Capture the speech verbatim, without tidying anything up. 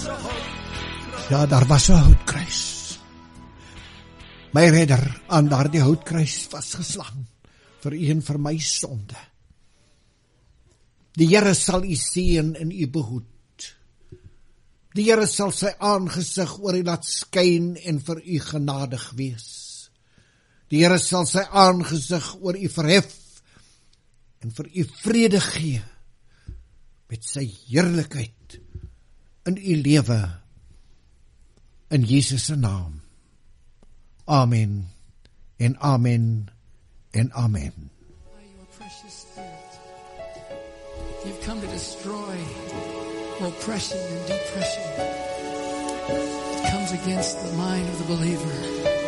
Ja, daar was 'n houtkruis. My redder aan daardie houtkruis vasgeslaan vir u en vir my sonde. Die Here sal u seën en u behoed. Die Here sal sy aangesig oor u laat skyn en vir u genadig wees. Die Here sal sy aangesig oor u verhef en vir u vrede gee met sy heerlikheid in u lewe, in Jesus se naam. Amen en amen en amen. You've come to destroy oppression and depression. It comes against the mind of the believer.